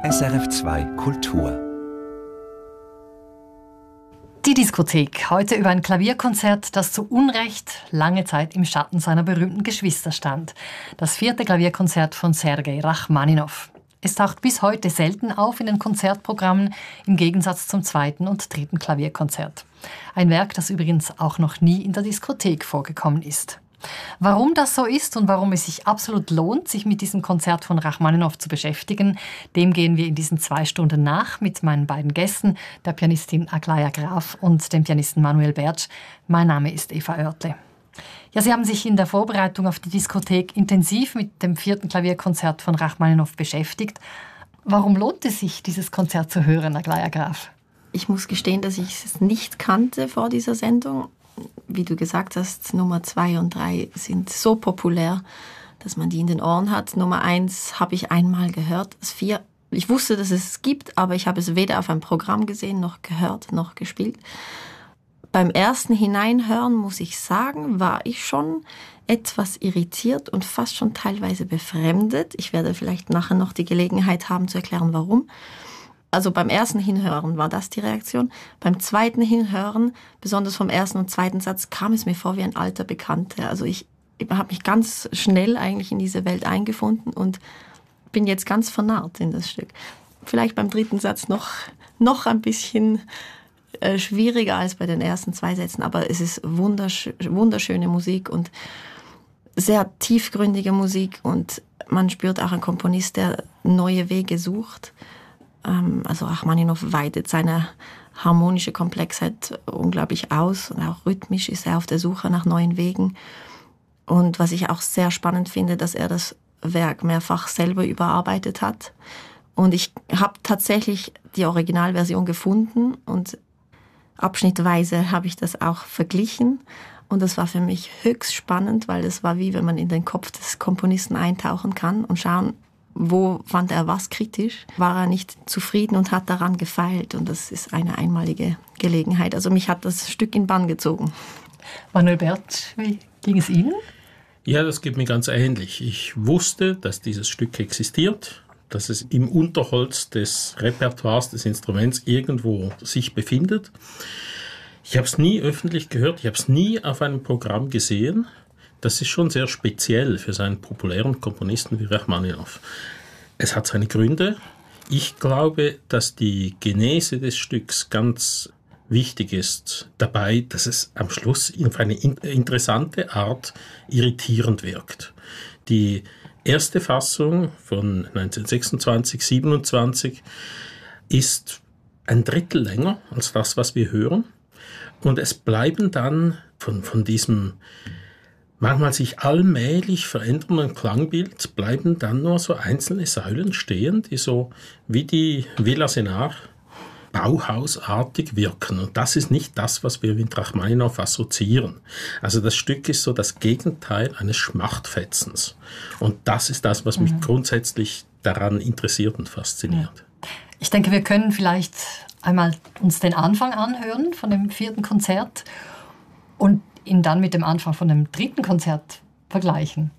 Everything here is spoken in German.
SRF2 Kultur. Die Diskothek. Heute über ein Klavierkonzert, das zu Unrecht lange Zeit im Schatten seiner berühmten Geschwister stand. Das 4. Klavierkonzert von Sergei Rachmaninow. Es taucht bis heute selten auf in den Konzertprogrammen, im Gegensatz zum 2. und 3. Klavierkonzert. Ein Werk, das übrigens auch noch nie in der Diskothek vorgekommen ist. Warum das so ist und warum es sich absolut lohnt, sich mit diesem Konzert von Rachmaninow zu beschäftigen, dem gehen wir in diesen 2 Stunden nach mit meinen beiden Gästen, der Pianistin Aglaja Graf und dem Pianisten Manuel Bertsch. Mein Name ist Eva Oertle. Ja, Sie haben sich in der Vorbereitung auf die Diskothek intensiv mit dem 4. Klavierkonzert von Rachmaninow beschäftigt. Warum lohnt es sich, dieses Konzert zu hören, Aglaja Graf? Ich muss gestehen, dass ich es nicht kannte vor dieser Sendung. Wie du gesagt hast, Nummer 2 und 3 sind so populär, dass man die in den Ohren hat. Nummer 1 habe ich einmal gehört. Das 4, ich wusste, dass es gibt, aber ich habe es weder auf einem Programm gesehen, noch gehört, noch gespielt. Beim ersten Hineinhören, muss ich sagen, war ich schon etwas irritiert und fast schon teilweise befremdet. Ich werde vielleicht nachher noch die Gelegenheit haben zu erklären, warum. Also beim ersten Hinhören war das die Reaktion. Beim zweiten Hinhören, besonders vom ersten und zweiten Satz, kam es mir vor wie ein alter Bekannter. Also ich habe mich ganz schnell eigentlich in diese Welt eingefunden und bin jetzt ganz vernarrt in das Stück. Vielleicht beim 3. Satz noch ein bisschen schwieriger als bei den ersten 2 Sätzen, aber es ist wunderschöne Musik und sehr tiefgründige Musik und man spürt auch einen Komponist, der neue Wege sucht. Also Rachmaninow weitet seine harmonische Komplexheit unglaublich aus und auch rhythmisch ist er auf der Suche nach neuen Wegen. Und was ich auch sehr spannend finde, dass er das Werk mehrfach selber überarbeitet hat. Und ich habe tatsächlich die Originalversion gefunden und abschnittweise habe ich das auch verglichen. Und das war für mich höchst spannend, weil es war wie wenn man in den Kopf des Komponisten eintauchen kann und schauen, wo fand er was kritisch, war er nicht zufrieden und hat daran gefeilt. Und das ist eine einmalige Gelegenheit. Also mich hat das Stück in Bann gezogen. Manuel Bertsch, wie ging es Ihnen? Ja, das geht mir ganz ähnlich. Ich wusste, dass dieses Stück existiert, dass es im Unterholz des Repertoires des Instruments irgendwo sich befindet. Ich habe es nie öffentlich gehört, ich habe es nie auf einem Programm gesehen. Das ist schon sehr speziell für seinen populären Komponisten wie Rachmaninow. Es hat seine Gründe. Ich glaube, dass die Genese des Stücks ganz wichtig ist dabei, dass es am Schluss auf eine interessante Art irritierend wirkt. Die erste Fassung von 1926, 27 ist ein Drittel länger als das, was wir hören. Und es bleiben dann von diesem manchmal sich allmählich verändernden Klangbild bleiben dann nur so einzelne Säulen stehen, die so wie die Villa Senar bauhausartig wirken. Und das ist nicht das, was wir mit Rachmaninow assoziieren. Also das Stück ist so das Gegenteil eines Schmachtfetzens. Und das ist das, was mich grundsätzlich daran interessiert und fasziniert. Ich denke, wir können vielleicht einmal uns den Anfang anhören von dem 4. Konzert und ihn dann mit dem Anfang von dem 3. Konzert vergleichen.